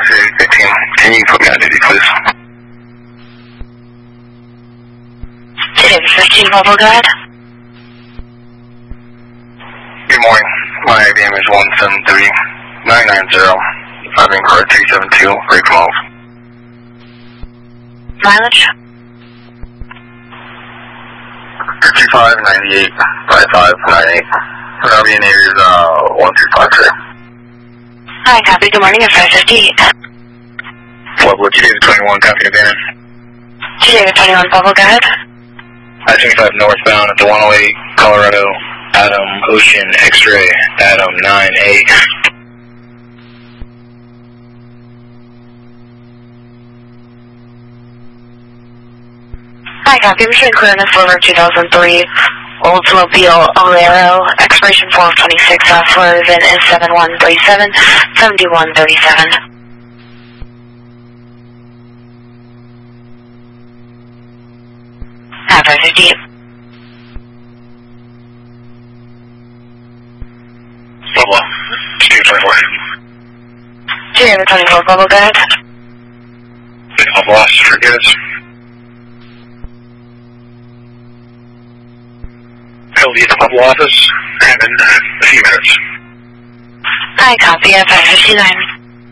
15. Can you put me on duty, please? David 15, Volvo, go ahead. Good morning. My IBM is 173990. Driving car 372, Great Falls. Mileage? 2598, 5598. RBN is 1353. Hi, copy. Good morning at 5:58. Pueblo, 221, copy Abandon. 21, Volvo, go ahead. I-25 northbound at the 108, Colorado, Adam, Ocean, X-ray, Adam, 9-8. Hi, copy. We're showing clearness over 2003 Oldsmobile Alero, expiration 4/26, software VIN is 7137, 7137. Have 5:58. Pueblo, 224. 24, Volvo, go ahead. I've lost for goods. I'll be at the Pueblo office in a few minutes. Hi, copy at 5:59.